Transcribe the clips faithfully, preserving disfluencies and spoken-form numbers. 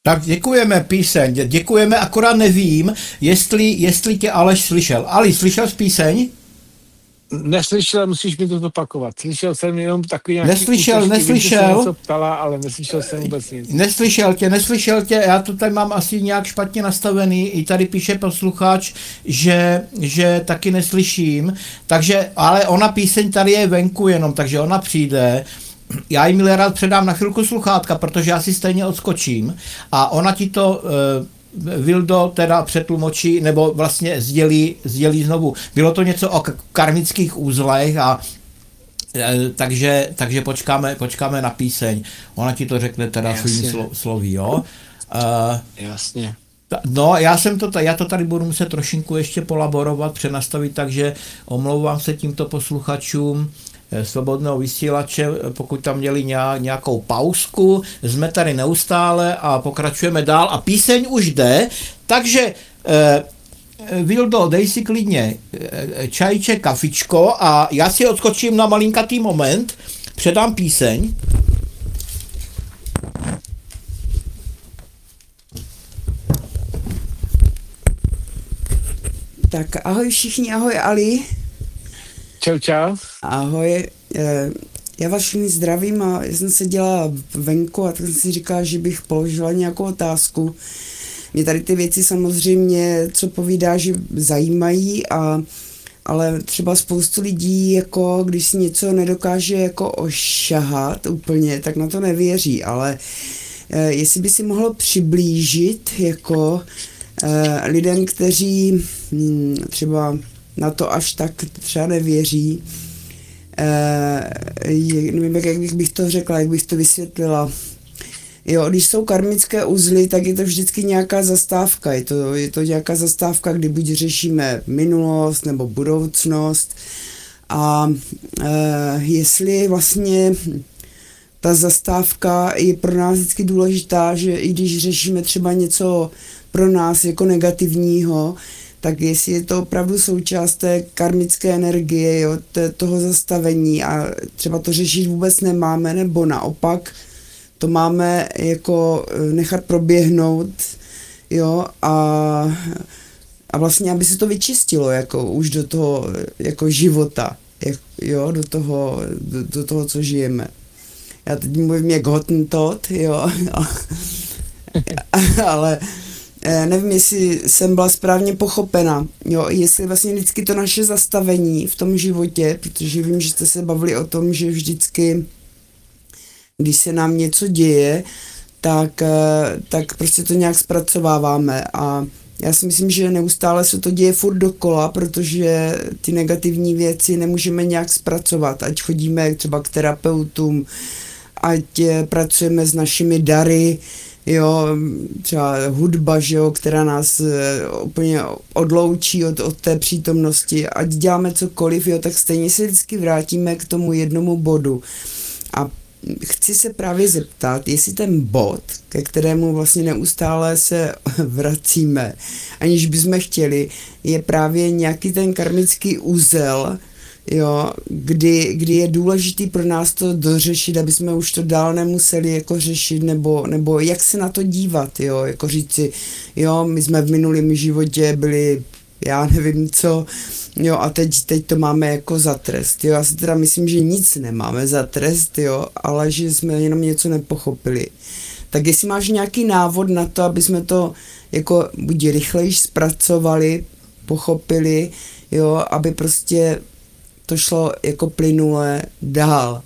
Tak děkujeme píseň, děkujeme, akorát nevím, jestli, jestli tě Aleš slyšel. Ali, slyšel jsi píseň? Neslyšel, musíš mi to zopakovat. Slyšel jsem jenom takový nějaký Neslyšel, útržky, neslyšel. Vím, že jsem něco ptala, ale neslyšel jsem vůbec nic. Neslyšel tě, neslyšel tě, já to tady mám asi nějak špatně nastavený, i tady píše posluchač, že, že taky neslyším, takže, ale ona píseň tady je venku jenom, takže ona přijde. Já jí milé rád předám na chvilku sluchátka, protože já si stejně odskočím a ona ti to e, Vildo teda přetlumočí, nebo vlastně sdělí, sdělí znovu. Bylo to něco o karmických úzlech a e, takže, takže počkáme, počkáme na píseň. Ona ti to řekne teda svými slo, sloví, jo? E, Jasně. No, já jsem to, já to tady budu muset trošinku ještě polaborovat, přenastavit, takže omlouvám se tímto posluchačům Svobodného vysílače, pokud tam měli nějakou pauzku, jsme tady neustále a pokračujeme dál a píseň už jde, takže eh, Vildo, dej si klidně eh, čajče, kafičko a já si odskočím na malinkatý moment, předám píseň. Tak ahoj všichni, ahoj Ali. Čau, čau. Ahoj, já vás všichni zdravím a já jsem se dělala venku a tak jsem si říkala, že bych položila nějakou otázku. Mě tady ty věci samozřejmě, co povídá, že zajímají, a, ale třeba spoustu lidí, jako když si něco nedokáže jako ošahat úplně, tak na to nevěří, ale jestli by si mohlo přiblížit jako lidem, kteří hm, třeba na to až tak třeba nevěří. E, nevím, jak bych to řekla, jak bych to vysvětlila. Jo, když jsou karmické uzly, tak je to vždycky nějaká zastávka. Je to, je to nějaká zastávka, kdy buď řešíme minulost nebo budoucnost. A e, jestli vlastně ta zastávka je pro nás vždycky důležitá, že i když řešíme třeba něco pro nás jako negativního, tak jestli je to opravdu součást té karmické energie, jo, toho zastavení a třeba to řešit vůbec nemáme, nebo naopak to máme jako nechat proběhnout, jo, a, a vlastně, aby se to vyčistilo jako už do toho jako života, jak, jo, do toho, do, do toho, co žijeme. Já teď mluvím jak Hottentot, jo, ale nevím, jestli jsem byla správně pochopena, jo, jestli vlastně vždycky to naše zastavení v tom životě, protože vím, že jste se bavili o tom, že vždycky, když se nám něco děje, tak, tak prostě to nějak zpracováváme a já si myslím, že neustále se to děje furt dokola, protože ty negativní věci nemůžeme nějak zpracovat, ať chodíme třeba k terapeutům, ať pracujeme s našimi dary, jo, třeba hudba, že jo, která nás e, úplně odloučí od, od té přítomnosti, ať děláme cokoliv, jo, tak stejně se vždycky vrátíme k tomu jednomu bodu. A chci se právě zeptat, jestli ten bod, ke kterému vlastně neustále se vracíme, aniž bychom chtěli, je právě nějaký ten karmický úzel, jo, kdy, kdy je důležitý pro nás to dořešit, aby jsme už to dál nemuseli jako řešit, nebo, nebo jak se na to dívat, jo, jako říci, jo, my jsme v minulém životě byli, já nevím co, jo, a teď, teď to máme jako za trest, jo, já si teda myslím, že nic nemáme za trest, jo, ale že jsme jenom něco nepochopili. Tak jestli máš nějaký návod na to, aby jsme to jako buď rychlejš zpracovali, pochopili, jo, aby prostě to šlo jako plynule dál.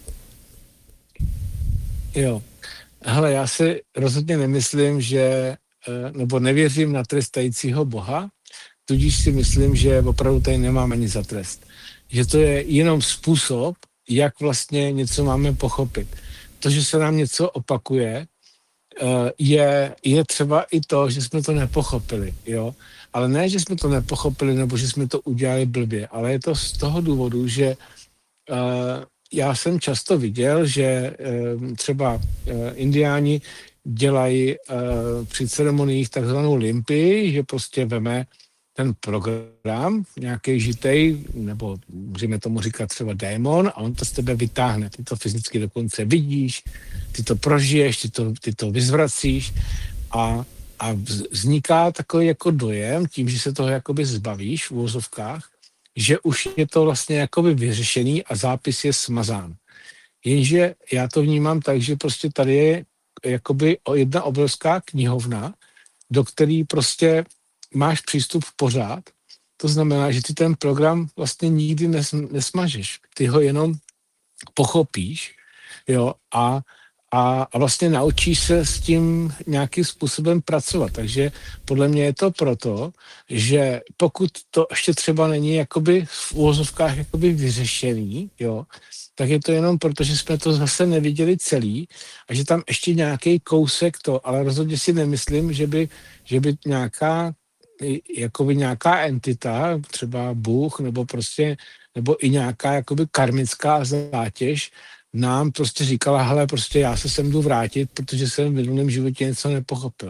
Jo. Hele, já si rozhodně nemyslím, že, nebo nevěřím na trestajícího Boha, tudíž si myslím, že opravdu tady nemáme nic za trest. Že to je jenom způsob, jak vlastně něco máme pochopit. To, že se nám něco opakuje, je, je třeba i to, že jsme to nepochopili, jo. Ale ne, že jsme to nepochopili, nebo že jsme to udělali blbě, ale je to z toho důvodu, že uh, já jsem často viděl, že uh, třeba uh, indiáni dělají uh, při ceremoniích takzvanou limpy, že prostě veme ten program, nějaký žitej, nebo můžeme tomu říkat třeba démon, a on to z tebe vytáhne. Ty to fyzicky dokonce vidíš, ty to prožiješ, ty to, ty to vyzvracíš a, a vzniká takový jako dojem, tím, že se toho jakoby zbavíš v uvozovkách, že už je to vlastně jakoby vyřešený a zápis je smazán. Jenže já to vnímám tak, že prostě tady je jakoby jedna obrovská knihovna, do který prostě máš přístup pořád. To znamená, že ty ten program vlastně nikdy nes, nesmažeš. Ty ho jenom pochopíš, jo, a, a, a vlastně naučíš se s tím nějakým způsobem pracovat. Takže podle mě je to proto, že pokud to ještě třeba není jakoby v uvozovkách jakoby vyřešený, jo, tak je to jenom proto, že jsme to zase neviděli celý a že tam ještě nějaký kousek to, ale rozhodně si nemyslím, že by, že by nějaká jakoby nějaká entita, třeba Bůh, nebo prostě, nebo i nějaká jakoby karmická zátěž nám prostě říkala, hele, prostě já se sem jdu vrátit, protože jsem v minulém životě něco nepochopil.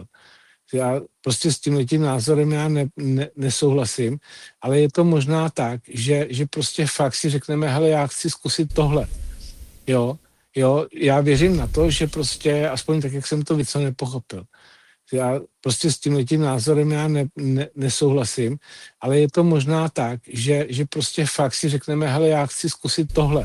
Já prostě s tímhletím názorem já ne, ne, nesouhlasím, ale je to možná tak, že, že prostě fakt si řekneme, hele, já chci zkusit tohle. Jo, jo, já věřím na to, že prostě, aspoň tak, jak jsem to víc nepochopil. Já prostě s tímhletím názorem já ne, ne, nesouhlasím, ale je to možná tak, že, že prostě fakt si řekneme, hele, já chci zkusit tohle.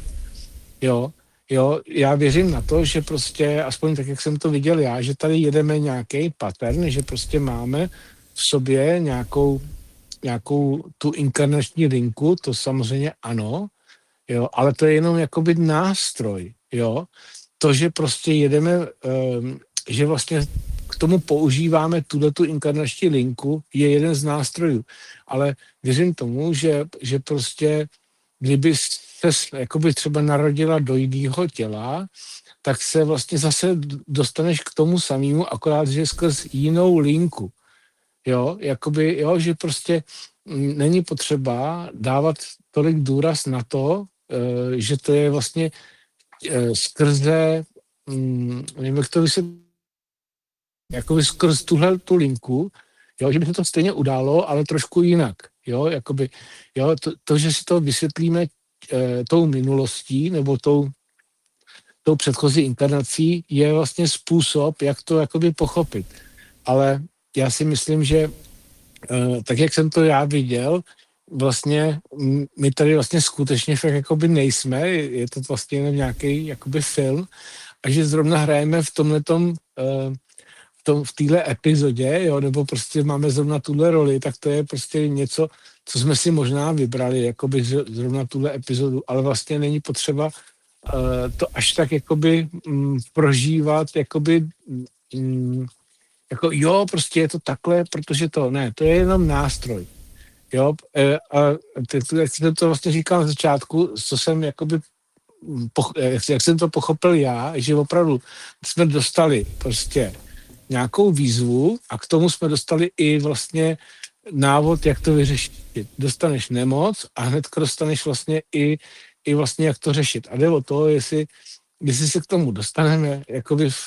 Jo, jo, já věřím na to, že prostě, aspoň tak, jak jsem to viděl já, že tady jedeme nějaký pattern, že prostě máme v sobě nějakou, nějakou tu inkarnační linku, to samozřejmě ano, jo, ale to je jenom jakoby nástroj, jo. To, že prostě jedeme, um, že vlastně k tomu používáme tuhletu inkarnační linku, je jeden z nástrojů. Ale věřím tomu, že, že prostě, kdyby se jakoby třeba narodila do jiného těla, tak se vlastně zase dostaneš k tomu samému, akorát, že skrz jinou linku. Jo, jakoby, jo, že prostě není potřeba dávat tolik důraz na to, že to je vlastně skrze, nevím, jak to vysvětlit, jakoby skrz tuhle tu linku, jo, že by se to stejně událo, ale trošku jinak, jo, jakoby, jo, to, to že si to vysvětlíme e, tou minulostí, nebo tou, tou předchozí inkarnací, je vlastně způsob, jak to jakoby pochopit. Ale já si myslím, že e, tak, jak jsem to já viděl, vlastně my tady vlastně skutečně fakt jakoby nejsme, je to vlastně jenom nějaký jakoby film, a že zrovna hrajeme v tomhletom e, To, v téhle epizodě, jo, nebo prostě máme zrovna tuhle roli, tak to je prostě něco, co jsme si možná vybrali, jakoby zrovna tuhle epizodu, ale vlastně není potřeba uh, to až tak jakoby m, prožívat, jakoby m, jako jo, prostě je to takhle, protože to, ne, to je jenom nástroj, jo, e, a jak jsem to vlastně říkal na začátku, co jsem jakoby poch, jak, jak jsem to pochopil já, že opravdu jsme dostali prostě nějakou výzvu a k tomu jsme dostali i vlastně návod, jak to vyřešit. Dostaneš nemoc a hnedka dostaneš vlastně i, i vlastně, jak to řešit. A jde o to, jestli, jestli se k tomu dostaneme jakoby v,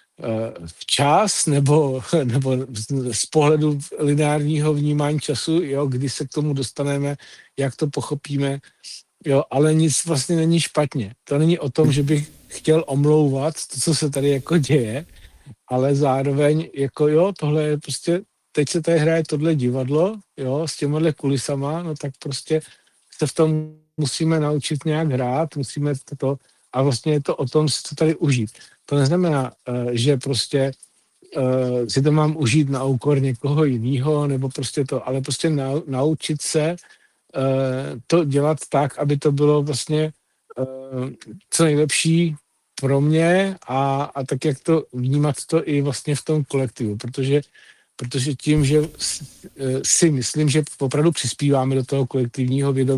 včas nebo, nebo z pohledu lineárního vnímání času, jo, kdy se k tomu dostaneme, jak to pochopíme, jo, ale nic vlastně není špatně. To není o tom, že bych chtěl omlouvat to, co se tady jako děje, ale zároveň jako jo, tohle je prostě, teď se tady hraje tohle divadlo, jo, s těmhle kulisama, no tak prostě se v tom musíme naučit nějak hrát, musíme to, a vlastně je to o tom si to tady užít. To neznamená, že prostě uh, si to mám užít na úkor někoho jiného, nebo prostě to, ale prostě nau, naučit se uh, to dělat tak, aby to bylo vlastně uh, co nejlepší pro mě a, a tak, jak to vnímat to i vlastně v tom kolektivu, protože, protože tím, že si myslím, že opravdu přispíváme do toho kolektivního vědomí,